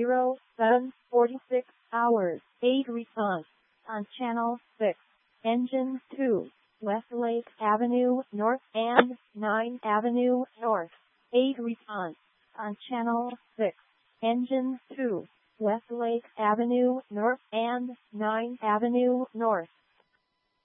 7:46 hours. 8 response. On channel 6. Engine 2. Westlake Avenue North and 9 Avenue North. 8 response. On channel 6. Engine 2. Westlake Avenue North and 9 Avenue North.